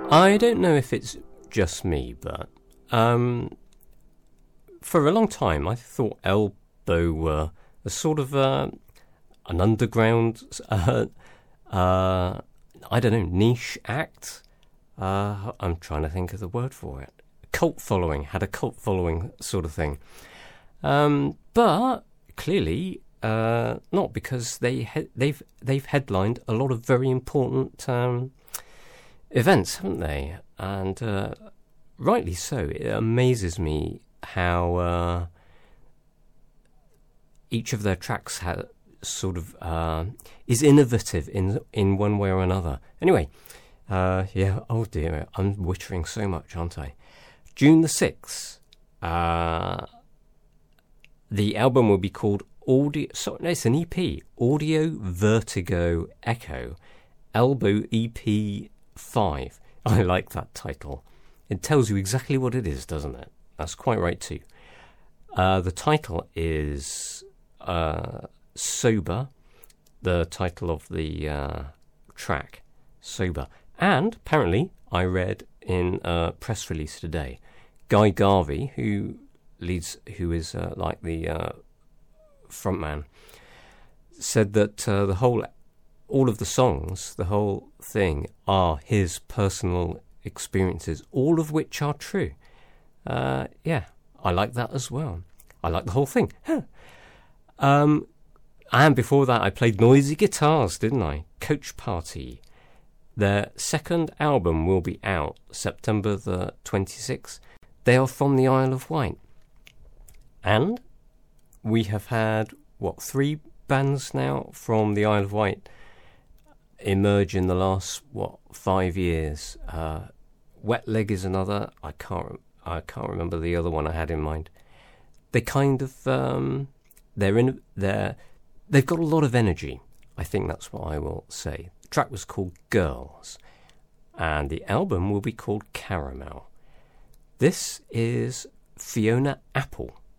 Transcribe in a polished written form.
I don't know if it's just me, but for a long time I thought Elbow were a sort of an underground, I don't know, niche act. I'm trying to think of the word for it. Cult following, had a cult following sort of thing. But clearly not, because they've headlined a lot of very important events, haven't they? And rightly so. It amazes me how each of their tracks is innovative in one way or another. Anyway, oh dear, I'm wittering so much, aren't I? June the 6th, the album will be called it's an EP, Audio Vertigo Echo, Elbow EP 5. I like that title. It tells you exactly what it is, doesn't it? That's quite right too. The title is Sober, the title of the track, Sober. And apparently, I read in a press release today, Guy Garvey, who is like the frontman, said that all of the songs, the whole thing, are his personal experiences, all of which are true. Yeah, I like that as well. I like the whole thing. And before that, I played Noisy Guitars, didn't I? Coach Party. Their second album will be out September the 26th. They are from the Isle of Wight. And we have had, 3 bands now from the Isle of Wight emerge in the last, 5 years. Wet Leg is another. I can't remember the other one I had in mind. They kind of, they've got a lot of energy. I think that's what I will say. The track was called Girls, and the album will be called Caramel. This is Fiona Apple.